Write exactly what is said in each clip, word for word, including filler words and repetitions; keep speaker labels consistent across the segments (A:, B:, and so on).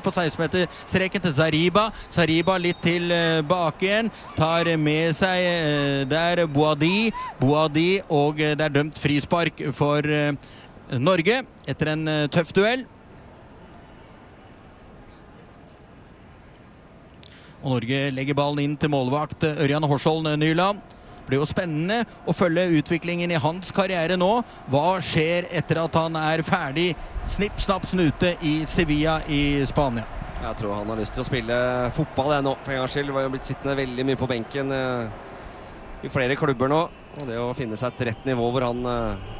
A: på seksten meter streken til Zariba. Zariba litt tilbake igjen. Tar med seg der Boadi. Boadi, og det er dømt frispark for Norge etter en tøff duell. Og Norge legger ballen inn til målvakt Ørjan Horshold Nyland. Det blir jo spennende å følge utviklingen i hans karriere nå. Hva skjer etter at han er ferdig snipp, snapp, snute i Sevilla i Spania?
B: Jeg tror han har lyst til å spille fotball jeg nå, for en gang skyld. Var jo blitt sittende veldig mye på benken i flere klubber nå. Og det å finne seg et rett nivå hvor han...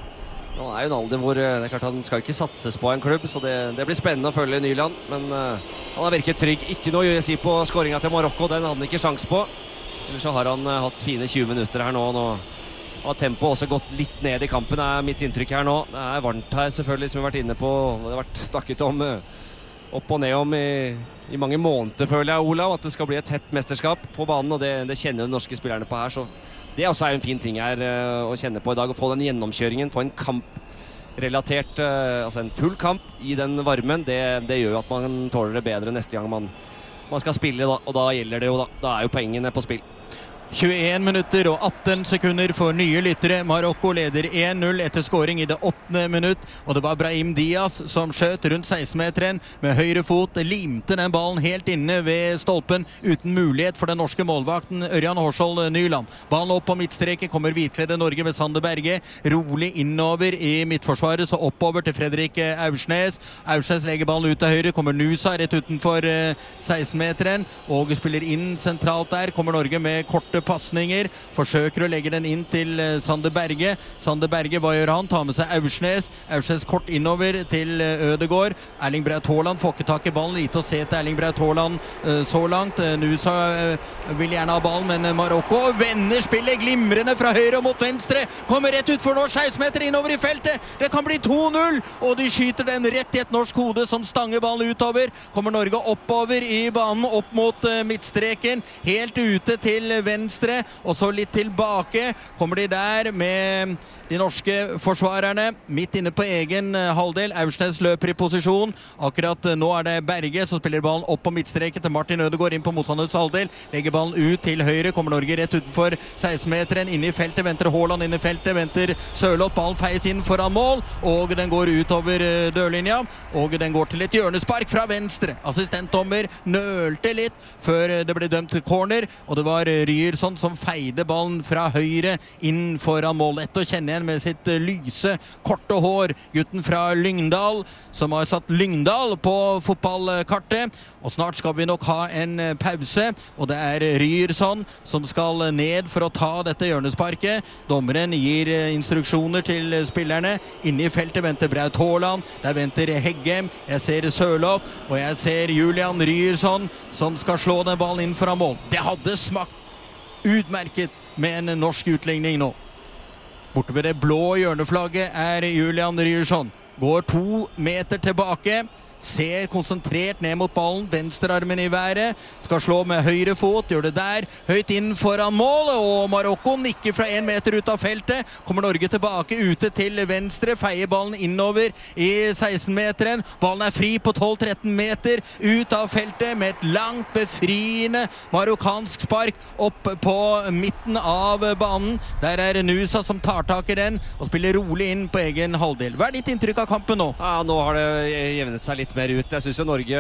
B: Han er jo en alder hvor det er klart han skal ikke satses på en klubb, så det, det blir spennende å følge Nyland. Men uh, han har virket trygg. Ikke noe å si på skåringen til Marokko, den hadde han ikke sjans på. Ellers så har han uh, hatt fine tjue minutter her nå. Nå har tempoet også gått litt ned i kampen, er mitt inntrykk her nå. Det er varmt her selvfølgelig, som vi har vært inne på. Det har vært snakket om uh, opp og ned om i, i mange måneder, føler jeg, Olav, at det skal bli et tett mesterskap på banen, og det, det kjenner de norske spillerne på her, så det også er en fin ting her uh, å kjenne på i dag, å få den gjennomkjøringen, få en kamp relatert, uh, altså en full kamp i den varmen, det, det gjør jo at man tåler det bedre neste gang man, man skal spille, da, og da gjelder det jo, da, da er jo poengene på spill.
A: tjueen minutter og atten sekunder for nye lyttere. Marokko leder en null etter scoring i det åttende minutt, og det var Brahim Diaz som skjøt rundt seksten-meteren med høyre fot, limte den ballen helt inne ved stolpen uten mulighet for den norske målvakten Ørjan Horshold Nyland. Ballen opp på midtstreket, kommer hvitkledde Norge ved Sander Berge, rolig innover i midtforsvaret, så oppover til Fredrik Aursnes. Aursnes legger ballen ut til høyre, kommer Nusa rett utenfor seksten-meteren, og spiller inn sentralt der. Kommer Norge med korte passninger, forsøker å legge den inn til Sander Berge. Sander Berge, hva gjør han? Tar med seg Aursnes. Aursnes kort innover til Ødegaard. Erling Braut Haaland får ikke tak i ballen. Lite å se til Erling Braut Haaland uh, så langt. Uh, Nusa uh, vil gjerne ha ballen, men Marokko vender spillet glimrende fra høyre og mot venstre. Kommer rett ut for norsk, seksten meter innover i feltet. Det kan bli to null, og de skyter den rett i et norsk hode som stanger ballen utover. Kommer Norge oppover i banen, opp mot uh, midtstreken, helt ute til venstre. Venstre, og så litt tilbake kommer de der med de norske forsvarerne midt inne på egen halvdel. Aursnes løper i posisjon. Akkurat nå er det Berge som spiller ballen opp på midtstreket til Martin Ødegaard inn på motstanders halvdel. Legger ballen ut til høyre. Kommer Norge rett utenfor seksten-meteren. Inne i feltet venter Haaland, inne i feltet venter Sørloth. Ballen feies inn foran mål, og den går utover dørlinja, og den går til et hjørnespark fra venstre. Assistentdommer nølte litt før det ble dømt corner, og det var Ryerson som feide ballen fra høyre inn foran mål. Lett å kjenne med sitt lyse, korte hår, gutten fra Lyngdal, som har satt Lyngdal på fotballkartet. Og snart skal vi nok ha en pause, og det er Ryerson som skal ned for å ta dette hjørnesparket. Dommeren gir instruksjoner til spillerne. Inne i feltet venter Braut Haaland, der venter Heggem, jeg ser Sørloth, og jeg ser Julian Ryerson som skal slå den ballen inn foran mål. Det hadde smakt utmerket med en norsk utligning nå. Borte ved det blå hjørneflagget er Julian Ryerson. Går to meter tilbake. Ser konsentrert ned mot ballen, venstrearmen i været, skal slå med høyre fot, gjør det der, høyt inn foran mål, og Marokko nikker fra en meter ut av feltet. Kommer Norge tilbake ute til venstre, feier ballen innover i seksten-meteren. Ballen er fri på tolv tretten meter ut av feltet med et langt befriende marokkansk spark opp på midten av banen. Der er Nusa som tar tak i den og spiller rolig inn på egen halvdel. Hva er ditt inntrykk av kampen nå?
B: Ja, nå har det jevnet seg litt mer ut. Jeg synes jo Norge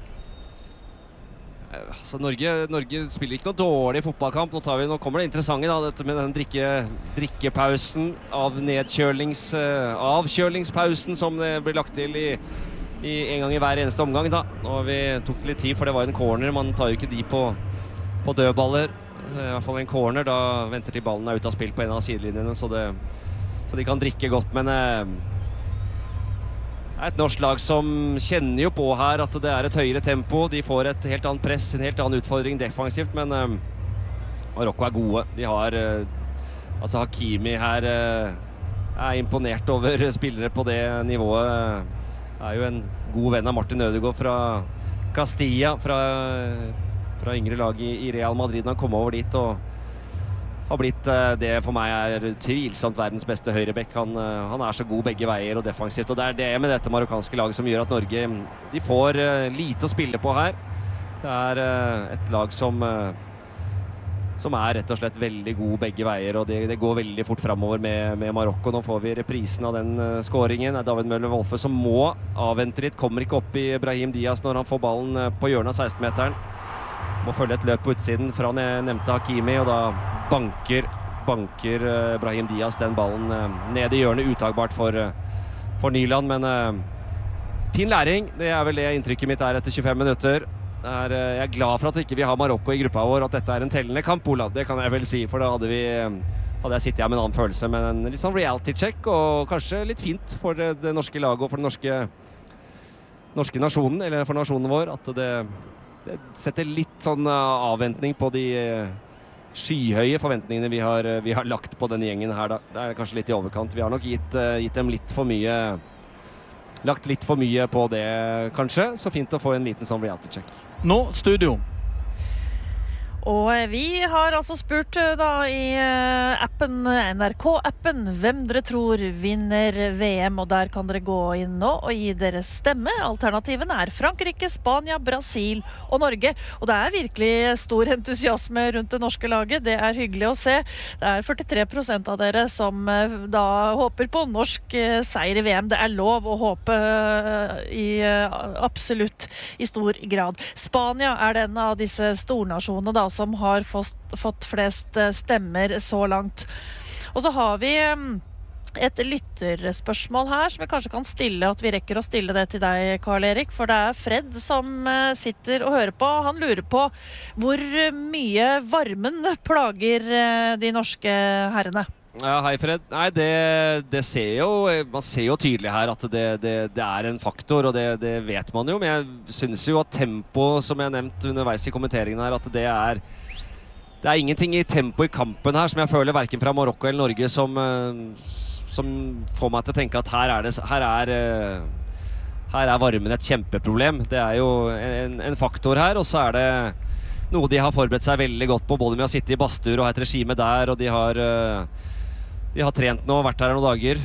B: altså Norge, Norge spiller ikke noe dårlig fotballkamp. Nå, tar vi, nå kommer det interessante da, dette med den drikke, drikkepausen av nedkjølings avkjølingspausen som det blir lagt til i, i en gang i hver eneste omgang da. Og vi tok det litt tid, for det var en corner. Man tar jo ikke de på, på dødballer. I hvert fall en corner, da venter til ballen er ute av spill på en av sidelinjene, så, det, så de kan drikke godt, men eh, et norsk lag som kjenner jo på her at det er et høyere tempo. De får et helt annet press, en helt annen utfordring defensivt, men um, Marokko er gode. De har uh, altså Hakimi her uh, er imponert over spillere på det nivået. Er jo en god venn av Martin Ødegaard fra Castilla, fra, fra yngre lag i, i Real Madrid. Han kom over dit og har blitt det for meg er tvilsomt verdens beste høyrebekk. Han, han er så god begge veier og defensivt, og det er det med dette marokkanske laget som gjør at Norge de får lite å spille på her. Det er et lag som, som er rett og slett veldig god begge veier, og det, det går veldig fort fremover med, med Marokko. Nå får vi reprisen av den skåringen. Det er David Møller Wolfe som må avvente litt, kommer ikke opp i Brahim Diaz når han får ballen på hjørnet av seksten-meteren. Må følge et løp på utsiden fra nevnte Hakimi, og da banker, banker Brahim Diaz den ballen ned i hjørnet, utagbart for, for Nyland, men uh, fin læring, det er vel det inntrykket mitt er etter tjuefem minutter. Er, uh, jeg er glad for at ikke vi har Marokko i gruppa vår, at dette er en tellende kamp, Ola, det kan jeg vel si, for da hadde vi hadde jeg sittet her med en annen følelse, men en litt sånn reality-check, og kanskje litt fint for det, det norske laget og for den norske, norske nasjonen, eller for nasjonen vår, at det Det setter litt sånn avventning på de skyhøye forventningene vi har, vi har lagt på denne gjengen her da. Det er kanskje litt i overkant. Vi har nok gitt, gitt dem litt for mye, lagt litt for mye på det kanskje. Så fint å få en liten sånn reality-check.
A: Nå, studio.
C: Og vi har altså spurt da i appen, N R K-appen, hvem dere tror vinner V M, og der kan dere gå inn nå og gi deres stemme. Alternativene er Frankrike, Spania, Brasil og Norge. Og det er virkelig stor entusiasme rundt det norske laget. Det er hyggelig å se. Det er førtitre prosent av dere som da håper på norsk seier i V M. Det er lov å håpe i absolutt i stor grad. Spania er den av disse stornasjonene da som har fått, fått flest stemmer så langt. Og så har vi et lytterspørsmål her som vi kanskje kan stille, at vi rekker å stille det til deg, Karl Erik, for det er Fred som sitter og hører på. Han lurer på hvor mye varmen plager de norske herrene.
B: Ja, hei Fred. Nei, det, det ser jo, man ser jo tydelig her at det, det, det er en faktor, og det, det vet man jo, men jeg synes jo at tempo, som jeg nevnte underveis i kommenteringen her, at det er, det er ingenting i tempo i kampen her som jeg føler hverken fra Marokko eller Norge som, som får meg til å tenke at her er det, her er, her er varmen et kjempeproblem. Det er jo en, en faktor her, og så er det noe de har forberedt seg veldig godt på, både med å sitte i badstuer og ha et regime der, og de har De har trent nå, vært her noen dager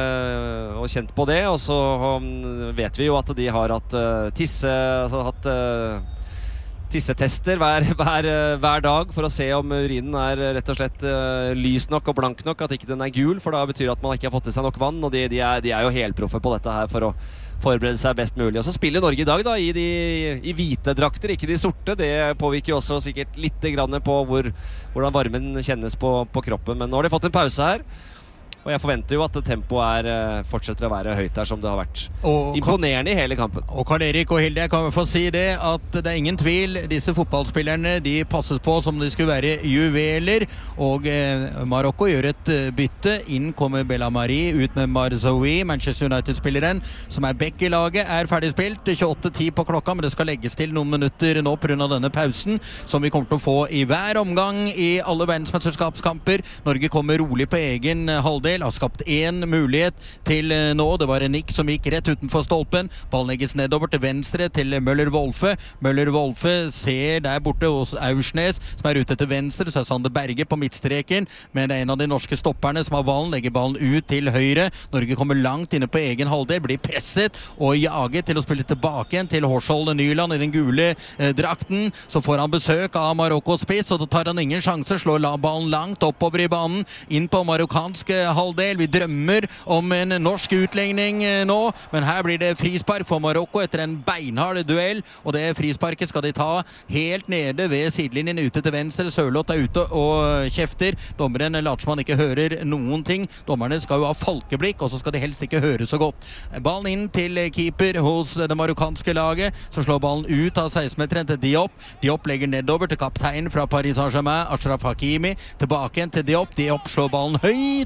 B: øh, og kjent på det, og så um, vet vi jo at de har hatt uh, tisse, altså, hatt uh, tissetester hver, hver, hver dag for å se om urinen er rett og slett uh, lys nok og blank nok, at ikke den er gul, for da betyr at man ikke har fått i seg nok vann, og de, de, er, de er jo helproffe på dette her for å forberede seg best mulig. Og så spiller Norge i dag da, i, de, i hvite drakter, ikke de sorte. Det påvirker jo også sikkert litt grann på hvor, hvordan varmen kjennes på, på kroppen. Men nå har de fått en pause her, og jeg forventer jo at tempoet er, fortsetter å være høyt her, som det har vært og, imponerende i hele kampen.
A: Og Karl Erik og Hilde, jeg kan få si det, at det er ingen tvil. Disse fotballspillerne, de passes på som de skulle være juveler, og eh, Marokko gjør et uh, bytte. Inn kommer Bellamari, ut med Marzoui, Manchester United-spilleren, som er back i laget, er ferdig spilt. tjueåtte ti på klokka, men det skal legges til noen minutter nå på grunn av denne pausen, som vi kommer til å få i hver omgang i alle verdensmesterskapskamper. Norge kommer rolig på egen halvdel, har skapt en mulighet til nå. Det var en nikk som gikk rett utenfor stolpen. Ballen legges nedover til venstre til Møller Wolfe. Møller Wolfe ser der borte hos Aursnes, som er ute til venstre, så er Sander Berge på midtstreken, men det er en av de norske stopperne som har ballen, legger ballen ut til høyre. Norge kommer langt inne på egen halvdel, blir presset og jaget til å spille tilbake igjen til Horshold Nyland i den gule eh, drakten. Så får han besøk av Marokkos spiss, og da tar han ingen sjanse, slår ballen langt oppover i banen, inn på marokkansk halvdel. Vi drømmer om en norsk utlegning nå, men her blir det frispark for Marokko etter en beinhard duell, og det frisparket skal de ta helt nede ved sidelinjen ute til venstre. Sørloth er ute og kjefter. Dommeren later som han ikke hører noen ting. Dommerne skal jo ha folkeblikk, og så skal de helst ikke høre så godt. Ballen inn til keeper hos det marokkanske laget, så slår ballen ut av seksten-meteren til Diop. Diop legger nedover til kapteinen fra Paris Saint-Germain, Achraf Hakimi. Tilbake igjen til Diop. Diop slår ballen høyt opp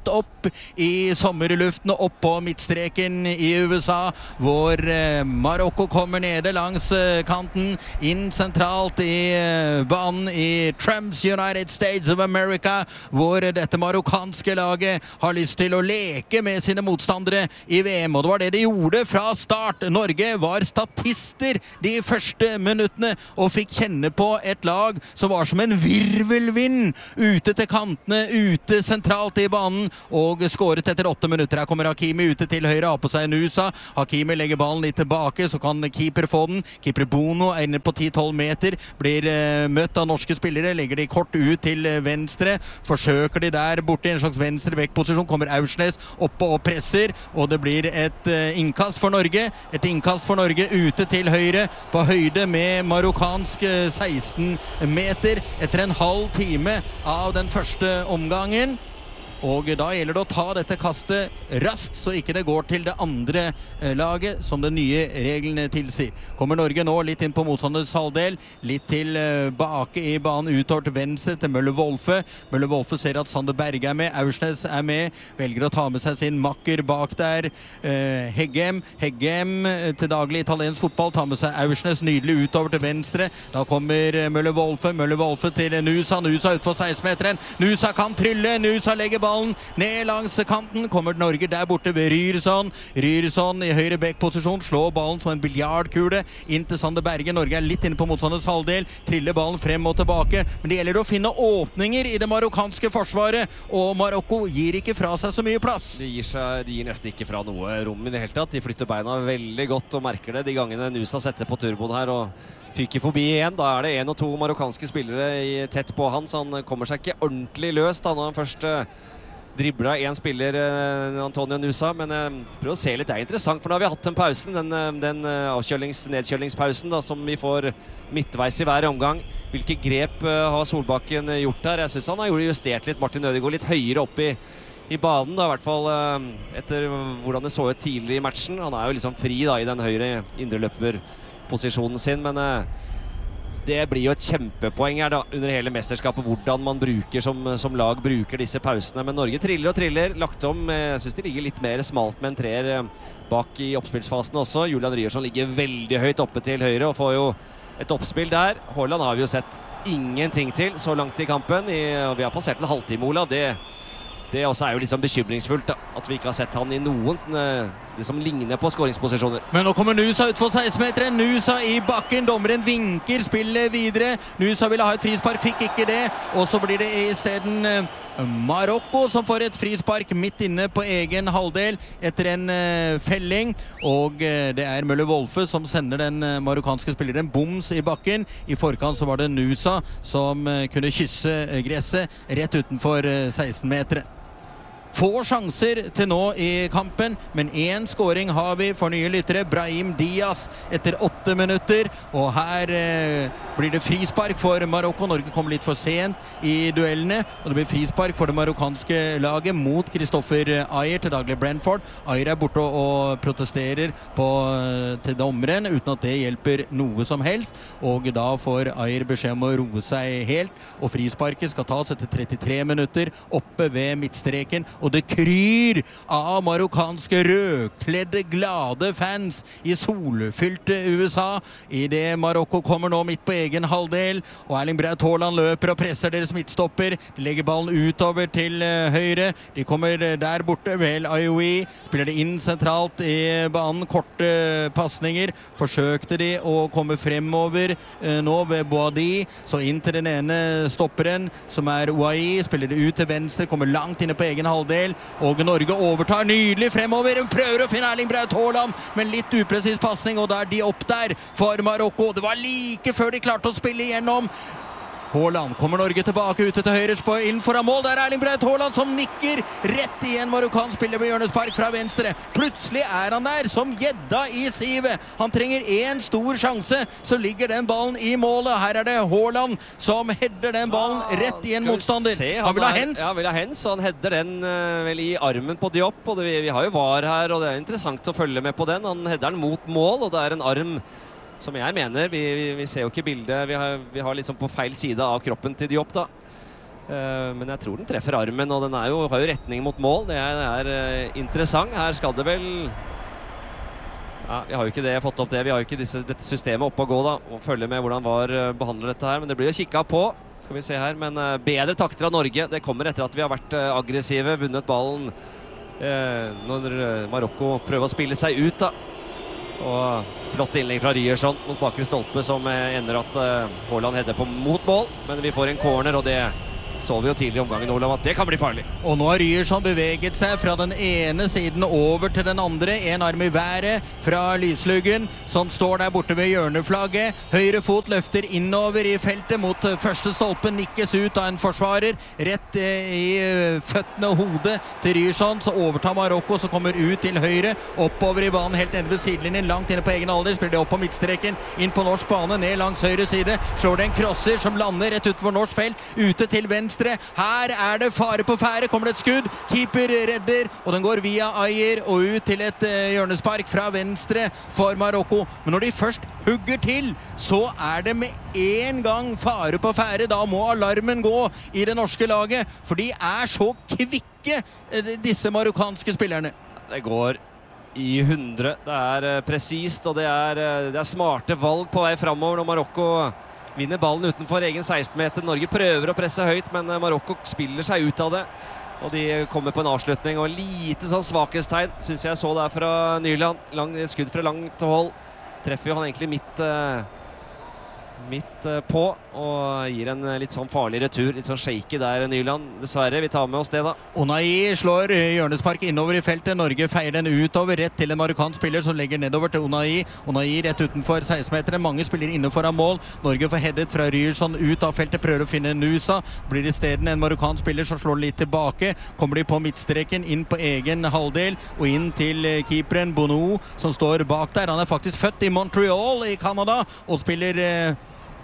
A: opp i sommerluften, opp på midtstreken i U S A, hvor eh, Marokko kommer nede langs eh, kanten, inn sentralt i eh, banen i Trump's United States of America, hvor dette marokkanske laget har lyst til å leke med sine motstandere i V M, og det var det de gjorde fra start. Norge var statister de første minuttene og fikk kjenne på et lag som var som en virvelvind ute til kantene, ute sentralt i banen, og skåret etter åtte minutter. Her kommer Hakimi ute til høyre, har på seg Nusa. Hakimi legger ballen litt tilbake, så kan keeper få den. Keeper Bono er inne på ti til tolv meter, blir uh, møtt av norske spillere, legger de kort ut til uh, venstre, forsøker de der borte i en slags venstre vekkposisjon, kommer Aursnes opp og presser, og det blir et uh, innkast for Norge, et innkast for Norge ute til høyre, på høyde med marokkansk uh, seksten meter, etter en halv time av den første omgangen. Og da gjelder det å ta dette kastet raskt, så ikke det går til det andre laget, som de nye reglene tilsier. Kommer Norge nå litt inn på motstanders halvdel, litt til bake i banen, utover til venstre til Møller Wolfe. Møller Wolfe ser at Sander Berge er med, Aursnes er med, velger å ta med seg sin makker bak der. Heggem, Heggem til daglig italiensk fotball, tar med seg Aursnes nydelig utover til venstre. Da kommer Møller Wolfe, Møller Wolfe til Nusa, Nusa ut for seksten meteren. Nusa kan trylle, Nusa legger ballen ned langs kanten, kommer Norge der borte ved Ryerson. Ryerson i høyre bekk-posisjon, slår ballen som en biljardkule inn til Sander Berge. Norge er litt inne på motstanders halvdel, triller ballen frem og tilbake, men det gjelder å finne åpninger i det marokkanske forsvaret, og Marokko gir ikke fra seg så mye plass.
B: De gir, seg, de gir nesten ikke fra noe rom i det hele tatt. De flytter beina veldig godt og merker det de gangene Nusa setter på turboen her og fyker forbi igjen. Da er det en og to marokkanske spillere i, tett på han, så han kommer seg ikke ordentlig løst da når han først dribla en spiller, Antonio Nusa, men eh, prøv å se litt, det er interessant, for nå har vi hatt den pausen, den, den avkjølings, nedkjølingspausen da, som vi får midtveis i hver omgang. Hvilke grep eh, har Solbakken gjort der? Jeg synes han har justert litt Martin Ødegaard litt høyere opp i, i banen, da, i hvert fall eh, etter hvordan det så ut tidligere i matchen. Han er jo liksom fri da, i den høyre indreløperposisjonen sin, men eh, det blir jo et kjempepoeng her da, under hele mesterskapet, hvordan man bruker som, som lag bruker disse pausene. Men Norge triller og triller, lagt om. Jeg synes de ligger litt mer smalt med en treer bak i oppspillsfasen også. Julian Ryerson ligger veldig høyt oppe til høyre og får jo et oppspill der. Haaland har vi jo sett ingenting til så langt i kampen. I, og vi har passert en halvtime, Olav. Det, det også er jo liksom bekymringsfullt da, at vi ikke har sett han i noen det som ligner på skåringsposisjoner.
A: Men nå kommer Nusa ut for seksten meteren. Nusa i bakken, dommeren vinker spillet videre. Nusa ville ha et frispark, fikk ikke det, og så blir det i stedet Marokko som får et frispark midt inne på egen halvdel etter en uh, felling, og uh, det er Møller Wolfe som sender den uh, marokkanske spilleren boms i bakken. I forkant så var det Nusa som uh, kunne kysse uh, gresset rett utenfor uh, seksten meteren. Få sjanser til nå i kampen, men en scoring har vi for nye lyttere. Brahim Diaz etter åtte minutter, og her eh, blir det frispark for Marokko. Norge kommer litt for sent i duellene, og det blir frispark for det marokkanske laget mot Kristoffer Ayer til daglig Brentford. Ayer er borte og protesterer på, til dommeren, uten at det hjelper noe som helst, og da får Ayer beskjed om å roe seg helt, og frisparket skal tas etter trettitre minutter oppe ved midtstreken, og det kryr av marokkanske rødkledde glade fans i solfylte U S A. I det Marokko kommer nå midt på egen halvdel, og Erling Braut Haaland løper og presser deres midtstopper. De legger ballen utover til uh, høyre. De kommer uh, der borte, vel Ayoui spiller det inn sentralt i banen, korte uh, passninger. Forsøkte de å komme fremover uh, nå ved Boadi, så inn til den ene stopperen som er Ouai, spiller det ut til venstre, kommer langt inne på egen halvdel, og Norge overtar nydelig fremover. Hun prøver å finne Erling Braut Haaland, men litt upresis passning, og da er de opp der for Marokko. Det var like før de klarte å spille igjennom. Haaland kommer Norge tilbake ute til høyre, spør inn foran mål. Der er Erling Braut Haaland som nikker rett i en marokkansk spiller med hjørnespark fra venstre. Plutselig er han der som gjedda i sivet. Han trenger en stor sjanse, så ligger den ballen i målet. Her er det Haaland som header den ballen rett i en motstander.
B: Se,
A: han, han vil ha hens.
B: Ja, vil ha hens, og han header den uh, vel i armen på Diop, og det, vi, vi har jo var her, og det er interessant å følge med på den. Han header den mot mål, og det er en arm som jeg mener, vi, vi, vi ser jo ikke bildet, vi har, vi har liksom på feil side av kroppen til Diop da. Men jeg tror den treffer armen, og den er jo, har jo retning mot mål. Det er, det er interessant. Her skal det vel... Ja, vi har jo ikke det, fått opp det. Vi har jo ikke disse, dette systemet oppe å gå da, og følge med hvordan VAR behandler dette her. Men det blir jo kikket på, skal vi se her. Men bedre takter av Norge. Det kommer etter at vi har vært aggressive, vunnet ballen eh, når Marokko prøver å spille seg ut da. Og flott innlegg fra Ryerson mot bakre stolpe, som ender at uh, Haaland header på mot mål. Men vi får en corner, og det så vi jo tidlig i omgangen, Olav, at det kan bli farlig.
A: Og nå har Ryerson beveget seg fra den ene siden over til den andre. En arm i været fra Lysluggen, som står der borte ved hjørneflagget. Høyre fot løfter innover i feltet mot første stolpen, nikkes ut av en forsvarer. Rett eh, i føttene og hodet til Ryerson, så overtar Marokko, så kommer ut til høyre, oppover i banen, helt nede ved sidelinjen, langt inne på egen alder, spiller det opp på midtstreken, inn på norsk bane, ned langs høyre side, slår det en crosser som lander rett utenfor norsk felt, ute til venstre. Her er det fare på fære, kommer det et skudd, keeper redder, og den går via Ayer og ut til et uh, hjørnespark fra venstre for Marokko. Men når de først hugger til, så er det med en gang fare på fære. Da må alarmen gå i det norske laget, for de er så kvikke, disse marokkanske spillerne.
B: Det går i hundre, det er uh, presist, og det er, uh, det er smarte valg på vei fremover når Marokko vinner ballen utenfor egen seksten meter. Norge prøver å presse høyt, men Marokko spiller seg ut av det. Og de kommer på en avslutning, og lite sånn svakhetstegn, synes jeg så der fra Nyland. Lang, skudd fra langt hold. Treffer jo han egentlig midt, uh, midt uh, på, og gir en litt sånn farlig retur. Litt sånn shaky der, Nyland. Dessverre, vi tar med oss det da.
A: Unai slår hjørnespark innover i feltet. Norge feier den utover, rett til en marokkansk spiller som legger nedover til Unai. Unai rett utenfor seksten-meteren. Mange spiller inne foran mål. Norge får headet fra Ryerson ut av feltet, prøver å finne Nusa. Blir i stedet en marokkansk spiller som slår litt tilbake. Kommer de på midtstreken, inn på egen halvdel, og inn til keeperen Bono, som står bak der. Han er faktisk født i Montreal i Canada, og spiller eh,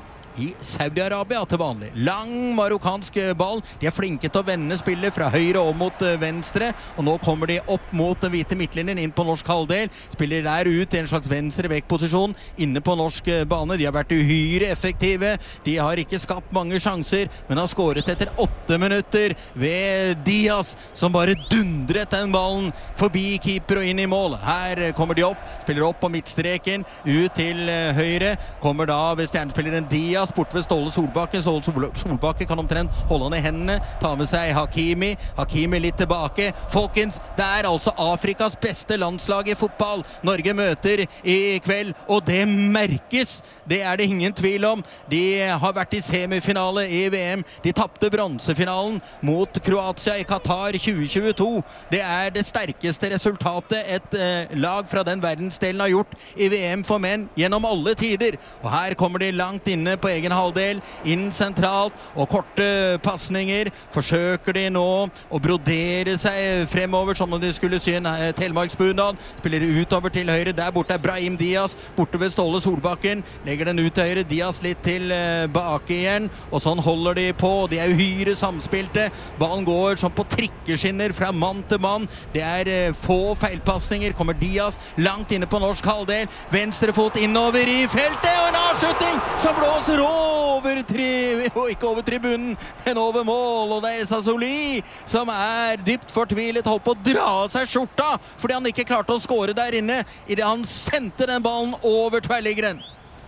A: i Saudi-Arabia til vanlig. Lang marokkansk ball. De er flinke til å vende spillet fra høyre og mot venstre, og nå kommer de opp mot den hvite midtlinjen inn på norsk halvdel. Spiller der ut i en slags venstre vekkposisjon inne på norsk bane. De har vært uhyre effektive. De har ikke skapt mange sjanser, men har skåret etter åtte minutter ved Diaz, som bare dundret den ballen forbi keeper og inn i mål. Her kommer de opp, spiller opp på midtstreken, ut til høyre. Kommer da ved stjernespilleren Diaz bort ved Ståle Solbakke. Ståle Sol Solbakke kan omtrent holde han i hendene, ta med seg Hakimi. Hakimi litt tilbake. Folkens, det er altså Afrikas beste landslag i fotball Norge møter i kveld, og det merkes. Det er det ingen tvil om. De har vært i semifinale i V M. De tappte bronsefinalen mot Kroatia i Qatar tjue tjueto. Det er det sterkeste resultatet et eh, lag fra den verdensdelen har gjort i V M for menn gjennom alle tider. Og her kommer de langt inne på egen halvdel, inn sentralt, og korte passninger. Forsøker de nå å brodere seg fremover som om de skulle sy en Telemarksbunad. Spiller utover til høyre, der borte er Brahim Diaz, borte ved Ståle Solbakken. Legger den ut til høyre, Diaz litt tilbake igjen, og sånn holder de på. De er uhyre samspilte. Ballen går som på trikkeskinner fra mann til mann. Det er få feilpassninger. Kommer Diaz langt inne på norsk halvdel. Venstre fot innover i feltet, og en avslutning som blåser over tri, og ikke over tribunen, men over mål, og det er Essa Soli som er dypt fortvilet, holdt på å dra av seg skjorta fordi han ikke klarte å skåre der inne i det han sendte den ballen over tverrliggeren.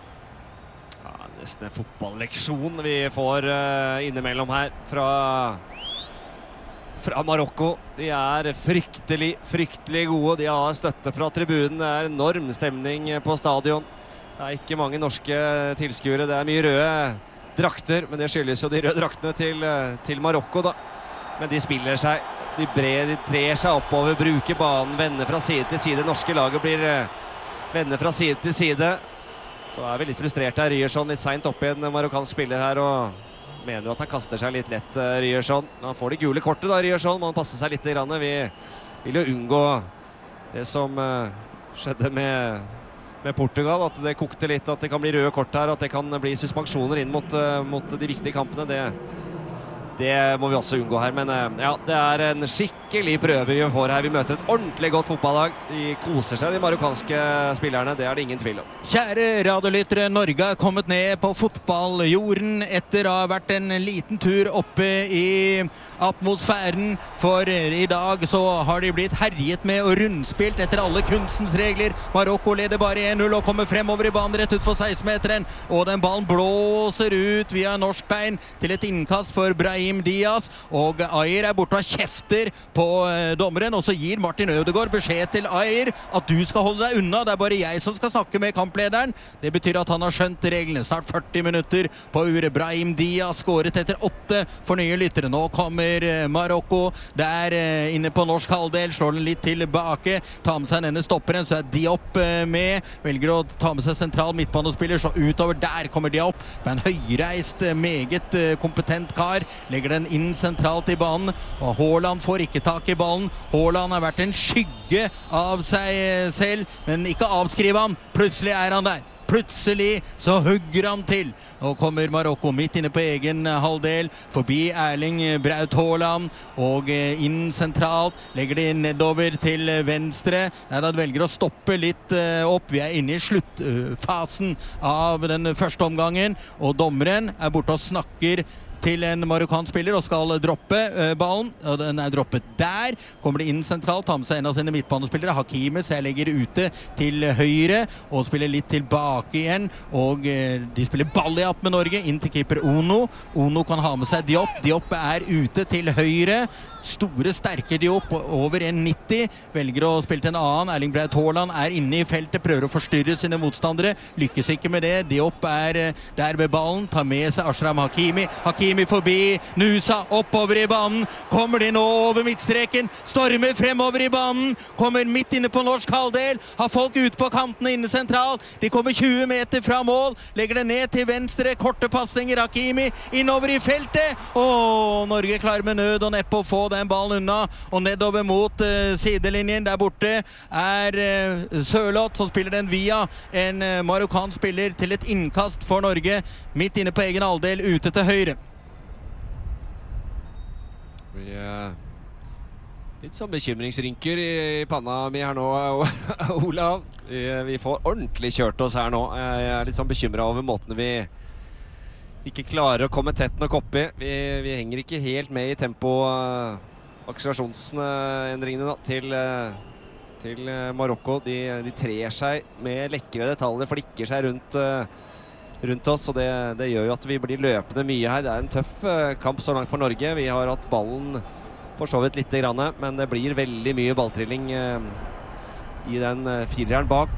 B: Ja, nesten en fotballleksjon vi får uh, innimellom her fra fra Marokko. De er fryktelig, fryktelig gode. De har støtte fra tribunen. Det er enorm stemning på stadion. Det er ikke mange norske tilskuere. Det er mye røde drakter, men det skyldes jo de røde draktene til, til Marokko da. Men de spiller seg, de, brer, de trer seg oppover, bruker banen, vender fra side til side. Norske laget blir vender fra side til side. Så er vi litt frustrert her. Ryerson litt sent opp i en marokkansk spiller her, og mener jo at han kaster seg litt lett, Ryerson. Han får det gule kortet da, Ryerson, men han passer seg litt grann. Vi vil jo unngå det som skjedde med med Portugal, at det kokte litt, at det kan bli røde kort her, at det kan bli suspensjoner inn mot, uh, mot de viktige kampene. Det, det må vi også unngå her, men ja, det er en skikkelig prøve vi får her. Vi møter et ordentlig godt fotballag. De koser seg, de marokkanske spillerne, det er det ingen tvil om.
A: Kjære radiolyttere, Norge er kommet ned på fotballjorden etter å ha vært en liten tur oppe i atmosfæren, for i dag så har de blitt herjet med og rundspilt etter alle kunstens regler. Marokko leder bare en null og kommer fremover i banen rett ut for seksten-meteren, og den ballen blåser ut via norsk bein til et innkast for Brahim Diaz, og Ayer er borte og kjefter på eh, dommeren, og så gir Martin Ødegaard beskjed til Ayer at du skal holde deg unna, det er bare jeg som skal snakke med kamplederen. Det betyr at han har skjønt reglene. Snart førti minutter på uret. Brahim Diaz skåret etter åtte for nye lyttere. Nå kommer eh, Marokko der eh, inne på norsk halvdel, slår den litt tilbake, tar med seg denne stopperen, så er Diop eh, med, velger å ta med seg sentral midtbanespiller, så utover der kommer Diop, med en høyreist, eh, meget eh, kompetent kar, legger den inn sentralt i banen, og Haaland får ikke tak i ballen. Haaland har vært en skygge av seg selv, men ikke avskrive ham. Plutselig er han der. Plutselig så hugger han til. Nå kommer Marokko midt inne på egen halvdel, forbi Erling Braut Haaland, og inn sentralt, legger de nedover til venstre. Nei, da velger å stoppe litt opp. Vi er inne i sluttfasen av den første omgangen, og dommeren er borte og snakker til en marokkansk spiller og skal droppe uh, ballen, og den er droppet der. Kommer det inn sentralt, tar med seg en av sine midtbanespillere, Hakimi, så jeg legger ute til høyre og spiller litt tilbake igjen, og uh, de spiller ball i att med Norge, inn til keeper Ono. Ono kan ha med seg Diop. Diop er ute til høyre. Store, sterke Diop, over en nitti, velger å spille til en annen. Erling Braut Haaland er inne i feltet, prøver å forstyrre sine motstandere, lykkes ikke med det. Diop er der ved ballen, tar med seg Ashraf Hakimi. Hakimi forbi, Nusa oppover i banen, kommer de nå over midtstreken, stormer fremover i banen, kommer midt inne på norsk halvdel, har folk ute på kantene inne sentralt, de kommer tjue meter fra mål, legger det ned til venstre, korte passninger, Hakimi innover i feltet, og Norge klarer med nød og neppe å få den ballen unna, og nedover mot uh, sidelinjen der borte er uh, Sørloth, som spiller den via en uh, marokkansk spiller til et innkast for Norge, midt inne på egen halvdel, ute til høyre.
B: Vi uh, litt sånn bekymringsrynker i, i panna mi her nå, Olav. Vi, vi får ordentlig kjørt oss her nå. Jeg er litt sånn bekymret over måten vi ikke klarer å komme tett nok oppi. Vi, vi henger ikke helt med i tempo, uh, akselerasjonsendringene da, til, uh, til uh, Marokko. De, de trer seg med lekre detaljer, flikker seg rundt, uh, rundt oss, og det, det gjør jo at vi blir løpende mye her. Det er en tøff uh, kamp så langt for Norge. Vi har hatt ballen for så vidt litt grann, men det blir veldig mye balltrilling uh, i den uh, fireren bak.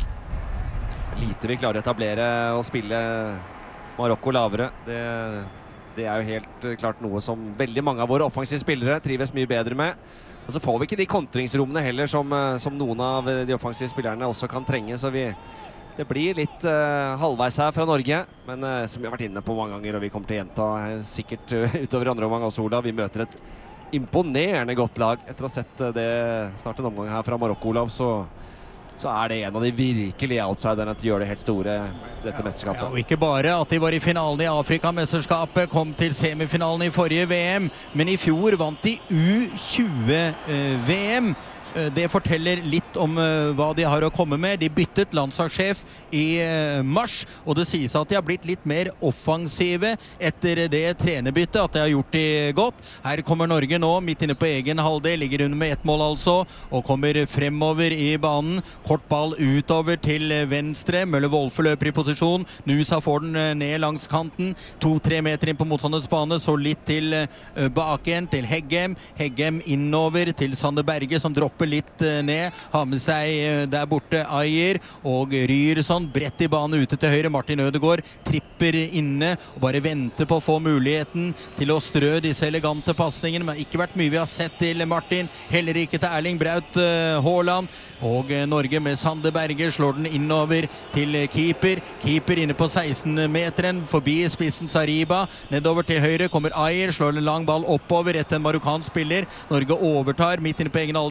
B: Lite vi klarer å etablere og spille Marokko lavere. Det, det er jo helt klart noe som veldig mange av våre offensive spillere trives mye bedre med. Og så får vi ikke de kontringsrommene heller som, som noen av de offensive spillerne også kan trenge, så vi, det blir litt uh, halvveis her fra Norge, men uh, som vi har vært inne på mange ganger, og vi kommer til å gjenta uh, sikkert uh, utover andre omgang også, Olav. Vi møter et imponerende godt lag. Etter å ha sett uh, det snart en omgang her fra Marokko, Olav, så så er det en av de virkelige outsiderne til å gjøre det helt store dette mesterskapet.
A: Ja, og ikke bare at de var i finalen i Afrikamesterskapet, kom til semifinalen i forrige V M, men i fjor vant de U tjue-V M. Det forteller litt om uh, hva de har å komme med. De byttet landslagssjef i uh, mars, og det sies at de har blitt litt mer offensive etter det trenerbyttet, at de har gjort det godt. Her kommer Norge nå, midt inne på egen halvdel, ligger under med ett mål altså, og kommer fremover i banen. Kort ball utover til venstre, Møller Wolfe løper i posisjon, Nusa får den uh, ned langs kanten, to-tre meter inn på motstanders bane, så litt til uh, bak igjen, til Heggem, Heggem innover til Sander Berge, som dropper litt ned, har med seg der borte Ayer og Ryerson, bredt i banen ute til høyre. Martin Ødegaard tripper inne og bare venter på å få muligheten til å strø disse elegante passningene, men ikke vært mye vi har sett til Martin, heller ikke til Erling Braut Haaland, og Norge med Sander Berge slår den innover til keeper, keeper inne på seksten-meteren, forbi spissen Sariba, nedover til høyre kommer Ayer, slår en lang ball oppover etter en marokkansk spiller. Norge overtar midt inne på egen halvdel med Martin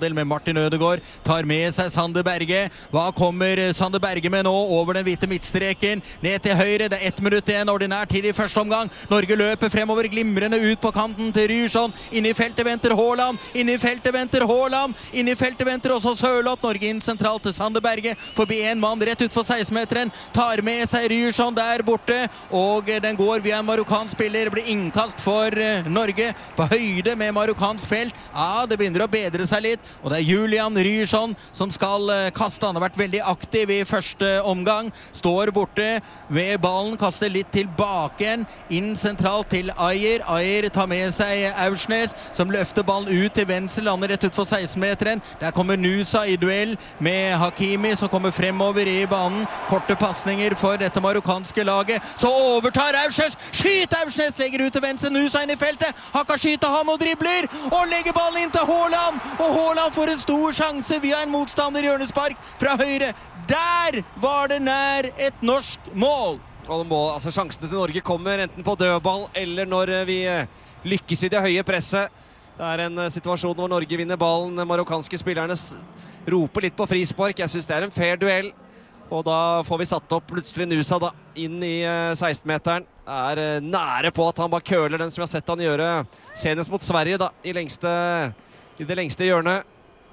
A: Martin Ødegaard tar med seg Sander Berge. Hva kommer Sander Berge med nå? Over den hvite midtstreken, ned til høyre. Det er ett minutt igjen, ordinær tid i første omgang. Norge løper fremover, glimrende ut på kanten til Ryerson. Inn i feltet venter Haaland, inn i feltet venter Haaland, inn i feltet venter også Sørloth. Norge inn sentralt til Sander Berge, forbi en mann rett ut for seksten-meteren, tar med seg Ryerson der borte, og den går via en marokkansk spiller. Det blir innkast for Norge på høyde med marokkansk felt. Ja, det begynner å bedre seg litt, og det er Julian Ryerson som skal kaste. Han har vært veldig aktiv i første omgang, står borte ved ballen, kaster litt tilbake igjen, inn sentralt til Ayer. Ayer tar med seg Aursnes, som løfter ballen ut til venstre, lander rett ut for seksten-meteren. Der kommer Nusa i duell med Hakimi, som kommer fremover i banen. Korte passninger for dette marokkanske laget. Så overtar Aursnes, skyt Aursnes, legger ut til venstre, Nusa inn i feltet. Han kan skyte, han og dribler, og legger ballen inn til Haaland. Og Haaland får en stor sjanse via en motstander, hjørnespark fra høyre. Der var det nær et norsk mål.
B: Og må, altså, sjansene til Norge kommer enten på dødball eller når vi lykkes i det høye presset. Det er en situasjon hvor Norge vinner ballen. Marokkanske spillerne roper litt på frispark. Jeg synes det er en fair duell. Og da får vi satt opp plutselig Nusa da, inn i seksten-meteren. Er nære på at han bare køler den som vi har sett han gjøre senest mot Sverige da, i, lengste, i det lengste hjørnet.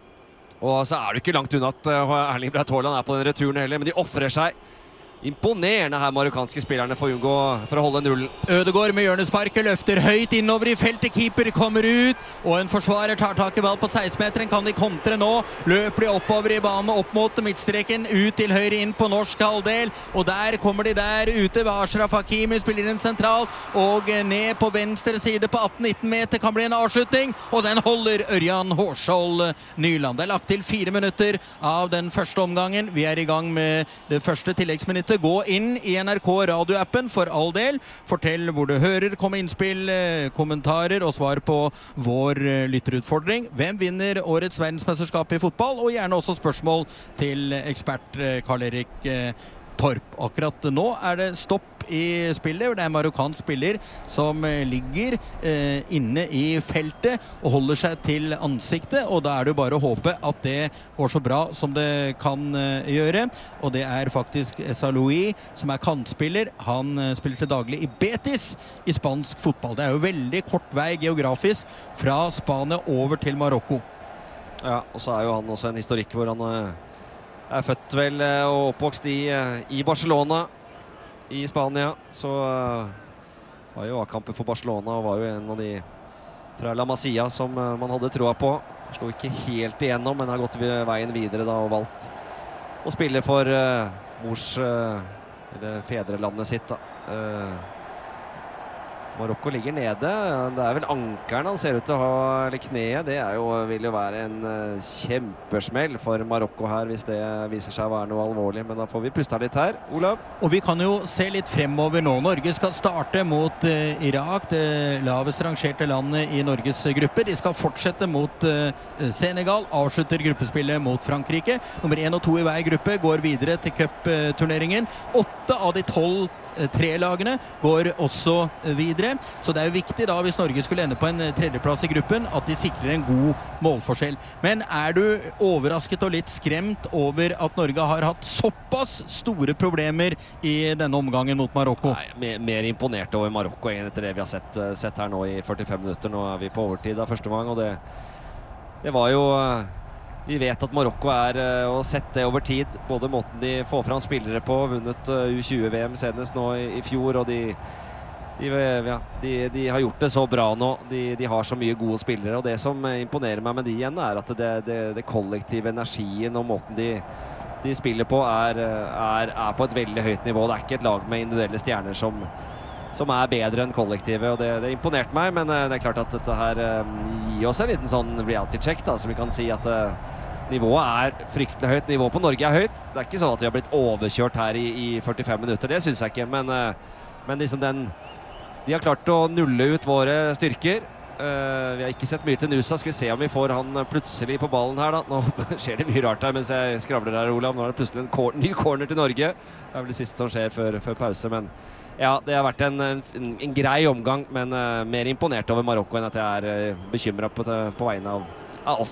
B: Og så er det ikke langt unna at Erling Braut Haaland er på den returen heller, men de offrer seg. Imponerende her marokkanske spillerne for å, unngå, for å holde nullen.
A: Ødegaard med hjørnesparket løfter høyt innover i feltet, keeper kommer ut, og en forsvarer tar tak i ball på seksten-meteren. Kan de kontre nå? Løper de oppover i banen, opp mot midtstreken, ut til høyre inn på norsk halvdel, og der kommer de der ute ved Ashraf Hakimi, spiller inn sentralt, og ned på venstre side på atten-nitten meter kan bli en avslutning, og den holder Ørjan Hårskjold Nyland. Det er lagt til fire minutter av den første omgangen. Vi er i gang med det første tilleggsminuttet. Gå inn i N R K radioappen for all del. Fortell hvor du hører, kom innspill, kommentarer og svar på vår lytterutfordring. Hvem vinner årets verdensmesterskap i fotball? Og gjerne også spørsmål til ekspert Karl-Erik Torp. Akkurat nå er det stopp i spillet. Det er en marokkansk spiller som ligger eh, inne i feltet og holder seg til ansiktet, og da er det jo bare å håpe at det går så bra som det kan eh, gjøre. Og det er faktisk Saloui som er kantspiller. Han eh, spiller til daglig i Betis i spansk fotball. Det er jo veldig kort vei geografisk fra Spania over til Marokko.
B: Ja, og så er jo han også en historikk hvor han eh, er født vel eh, og oppvokst i, eh, i Barcelona i Spania, så uh, var jo A-kampen for Barcelona og var jo en av de fra La Masia som uh, man hadde troa på. Slo ikke helt igjennom, men har gått veien videre da og valgt å spille for uh, mors uh, eller fedrelandet sitt da. Uh, Marokko ligger nede. Det er vel ankeren han ser ut til å ha, eller kneet. Det er jo, vil jo være en uh, kjempesmell for Marokko her hvis det viser seg å være noe alvorlig. Men da får vi puste litt her, Olav.
A: Og vi kan jo se litt fremover nå. Norge skal starte mot uh, Irak, det lavest rangerte landet i Norges gruppe. De skal fortsette mot uh, Senegal, avslutter gruppespillet mot Frankrike. Nummer én og to i hver gruppe går videre til cupturneringen. Åtte av de tolv tre lagene går også videre, så det er jo viktig da hvis Norge skulle ende på en tredjeplass i gruppen at de sikrer en god målforskjell. Men er du overrasket og litt skremt over at Norge har hatt såpass store problemer i denne omgangen mot Marokko?
B: Nei, mer, mer imponert over Marokko enn etter det vi har sett, sett her nå i førtifem minutter. Nå er vi på overtid av første omgang, og det, det var jo vi vet at Marokko er, og sett det over tid, både måten de får fram spillere på, vunnet U tjue V M senest nå i, i fjor, og de, de, ja, de, de har gjort det så bra nå. De, de har så mye gode spillere, og det som imponerer meg med de igjen er at det, det, det kollektive energien og måten de, de spiller på er, er, er på et veldig høyt nivå. Det er ikke et lag med individuelle stjerner som som er bedre enn kollektivet, og det, det imponerte meg, men det er klart at dette her um, gir oss en liten sånn reality-check, da, så vi kan si at uh, nivået er fryktelig høyt. Nivået på Norge er høyt. Det er ikke sånn at vi har blitt overkjørt her i, i førtifem minutter, det synes jeg ikke, men, uh, men liksom den, de har klart å nulle ut våre styrker. Uh, vi har ikke sett mye til Nusa. Skal vi se om vi får han plutselig på ballen her da. Nå skjer det mye rart her mens jeg skravler her, Olav. Nå er det plutselig en kor- ny corner til Norge. Det er vel det siste som skjer før, før pause, men ja, det har vært en, en, en grei omgang, men uh, mer imponert over Marokko enn at jeg er uh, bekymret på, på vegne av, av oss.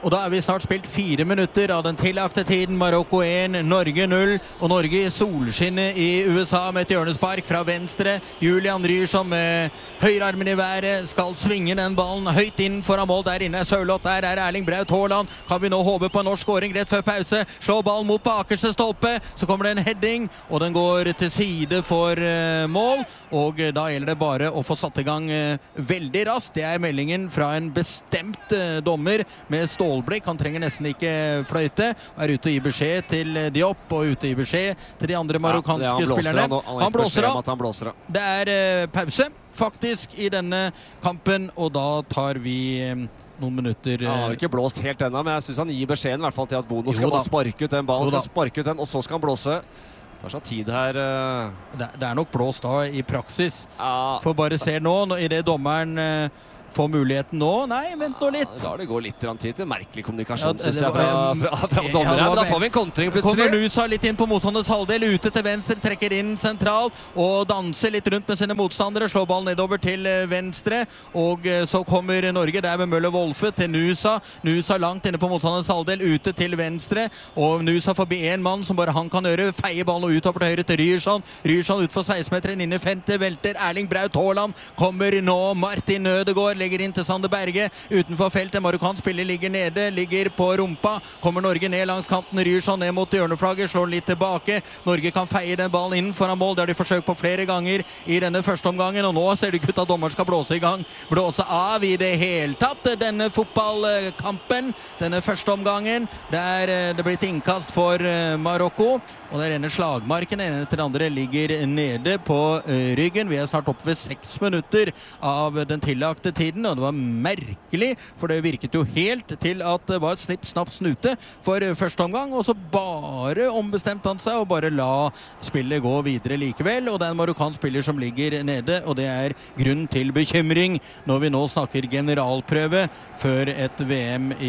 A: Og da er vi snart spilt fire minutter av den tillagte tiden. Marokko én, Norge null. Og Norge i solskinnet i U S A med et hjørnespark fra venstre. Julian Ryerson med høyrearmen i været skal svinge den ballen høyt inn foran mål. Der inne er Sørloth, der er Erling Braut Haaland. Kan vi nå håpe på en norsk scoring rett før pause? Slå ballen mot bakerste stolpe. Så kommer det en heading, og den går til side for uh, mål. Og uh, da gjelder det bare å få satt i gang uh, veldig raskt. Det er meldingen fra en bestemt uh, dommer med stålblikk. Han trenger nesten ikke fløyte. Er ute og gir beskjed til Diop og ute og gir beskjed til de andre marokkanske
B: ja,
A: spillerne.
B: Han, han,
A: han, blåser av.
B: han blåser av.
A: Det er uh, pause faktisk i denne kampen, og da tar vi um, noen minutter.
B: Ja, han har ikke blåst helt ennå, men jeg synes han gir beskjeden i hvert fall til at Bono skal
A: bare
B: sparke ut den ballen, skal sparke ut den, og så skal han blåse. Det tar seg tid her. Uh...
A: Det, det er nok blåst da i praksis.
B: Ja.
A: For bare se nå, i det dommeren uh, får muligheten nå. Nei, vent nå litt.
B: Ja, da det går litt tid til merkelig kommunikasjon,
A: ja,
B: synes jeg, fra, fra, fra dommere. Ja, men da får vi en kontring plutselig.
A: Kommer Nusa litt inn på motstanders halvdel, ute til venstre, trekker inn sentralt, og danser litt rundt med sine motstandere, slår ballen nedover til venstre, og så kommer Norge der med Møller Wolfe til Nusa. Nusa langt inne på motstanders halvdel, ute til venstre, og Nusa forbi en mann som bare han kan gjøre, feier ballen og utover til høyre til Ryerson. Ryerson ut for seksten-meteren, inn i femte, velter Erling Braut Haaland, kommer nå Martin Ødegaard, legger inn til Sander Berge, utenfor feltet, marokkansk spiller ligger nede, ligger på rumpa, kommer Norge ned langs kanten, Ryerson ned mot hjørneflagget, slår litt tilbake, Norge kan feie den ballen inn foran mål, det har de forsøkt på flere ganger i denne første omgangen, og nå ser det ikke ut at dommeren skal blåse i gang, blåse av i det hele tatt, denne fotballkampen, denne første omgangen, der det blir et innkast for Marokko, og der ene slagmarken, en etter den andre ligger nede på ryggen, vi er snart oppe ved seks minutter av den tillagte tiden, og det var merkelig, for det virket jo helt til at det var et snipp, snapp, snute for første omgang, og så bare ombestemte han seg og bare la spillet gå videre likevel, og det er en marokkansk spiller som ligger nede, og det er grunn til bekymring når vi nå snakker generalprøve før et V M i,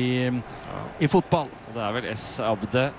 A: i fotball.
B: Det er vel S. Abde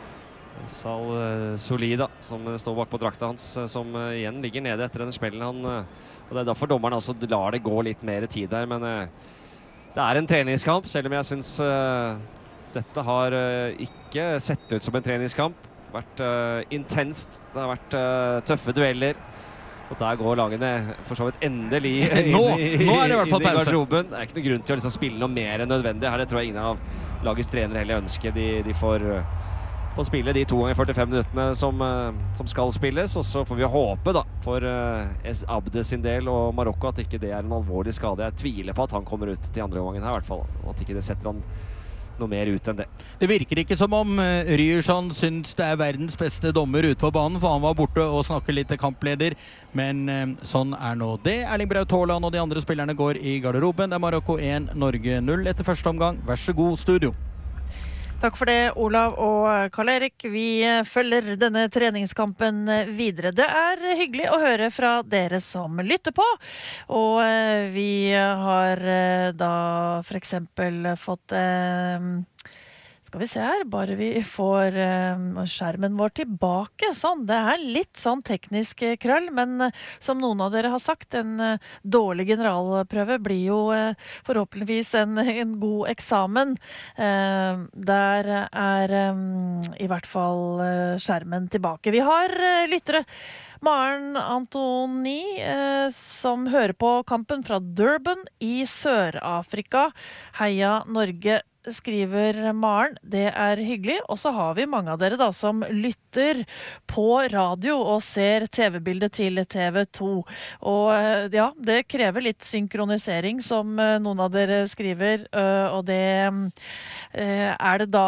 B: Sal Solida som står bak på drakta hans, som igjen ligger nede etter denne spillen. Han, og det er derfor dommeren også lar det gå litt mer tid der, men det er en treningskamp, selv om jeg synes uh, dette har uh, ikke sett ut som en treningskamp. Det har vært uh, intenst, det har vært uh, tøffe dueller, og der går lagene for så vidt endelig inn,
A: nå,
B: i,
A: nå er det i hvert fall
B: inn i
A: pause.
B: garderoben. Det er ikke noen grunn til å liksom spille noe mer enn nødvendig her, det tror jeg ingen av lagets trenere heller ønsker. De, de får... Uh, Få spille de to ganger førtifem minuttene som, uh, som skal spilles, og så får vi håpe da, for uh, S. Abde sin del og Marokko at ikke det er en alvorlig skade. Jeg tviler på at han kommer ut til andre gangen her i hvert fall, og at ikke det setter han noe mer ut enn det.
A: Det virker ikke som om uh, Ryerson synes det er verdens beste dommer ute på banen, for han var borte og snakket litt til kampleder, men uh, sånn er nå det. Erling Braut Haaland og de andre spillerne går i garderoben. Det er Marokko én, Norge null etter første omgang. Vær så god, studio.
C: Takk for det, Olav og Karl-Erik. Vi følger denne treningskampen videre. Det er hyggelig å høre fra dere som lytter på. Og vi har da for eksempel fått... Eh, skal vi se her, bare vi får eh, skjermen vår tilbake. Sånn, det er litt sånn teknisk krøll, men eh, som noen av dere har sagt, en eh, dårlig generalprøve blir jo eh, forhåpentligvis en, en god eksamen. Eh, der er eh, i hvert fall eh, skjermen tilbake. Vi har eh, lyttere. Maren Antoni, eh, som hører på kampen fra Durban i Sør-Afrika. Heia Norge, skriver Maren. Det er hyggelig. Og så har vi mange av dere da som lytter på radio og ser T V-bildet til T V to. Og ja, det krever litt synkronisering, som noen av dere skriver, og det er det da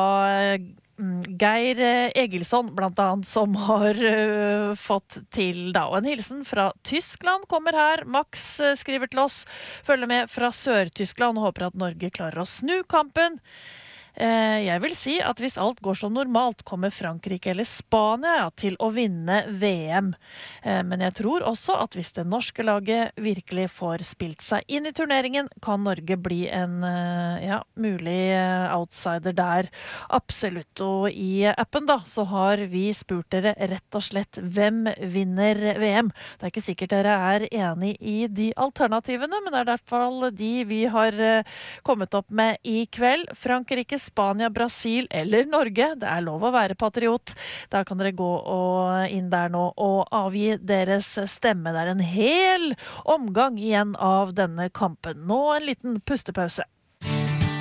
C: Geir Egilson blant annet som har uh, fått til da. Og en hilsen fra Tyskland kommer her. Max uh, skriver til oss, følger med fra Sør-Tyskland og håper at Norge klarer å snu kampen. Eh, jeg vil si at hvis alt går som normalt, kommer Frankrike eller Spania til å vinne V M. Eh, men jeg tror også at hvis det norske laget virkelig får spilt seg inn i turneringen, kan Norge bli en eh, ja, mulig eh, outsider der. Absolutt. Og i appen da, så har vi spurt dere rett og slett hvem vinner V M. Det er ikke sikkert dere er enig i de alternativene, men det er i hvert fall de vi har eh, kommet opp med i kveld. Frankrike, Spania, Brasil eller Norge. Det er lov å være patriot. Da kan dere gå og inn der nå og avgi deres stemme. Det er en hel omgang igjen av denne kampen. Nå en liten pustepause.